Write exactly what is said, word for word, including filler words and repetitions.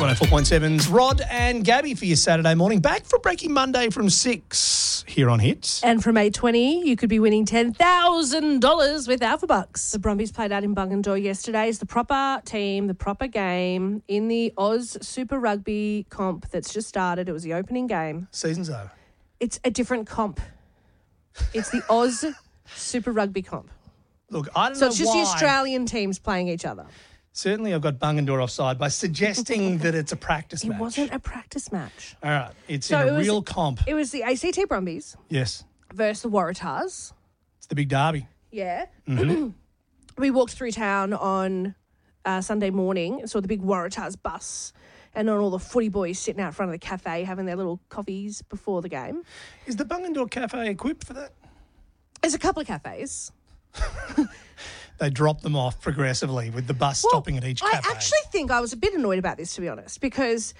one oh four point seven's Rod and Gabby for your Saturday morning. Back for Breaking Monday from six here on Hits. And from eight twenty, you could be winning ten thousand dollars with Alpha Bucks. The Brumbies played out in Bungendore yesterday. It's the proper team, the proper game in the Oz Super Rugby comp that's just started. It was the opening game. Season's over. It's a different comp. It's the Oz Super Rugby comp. Look, I don't So know it's just why. the Australian teams playing each other. Certainly I've got Bungendore offside by suggesting that it's a practice It match. wasn't a practice match. All right. It's So in it a was- real comp. It was the A C T Brumbies Yes. versus the Waratahs. It's the big derby. Yeah. Mm-hmm. We walked through town on uh, Sunday morning and saw the big Waratahs bus and on all the footy boys sitting out front of the cafe having their little coffees before the game. Is the Bungendore Cafe equipped for that? There's a couple of cafes. They drop them off progressively with the bus Well, stopping at each cafe. I actually think I was a bit annoyed about this, to be honest, because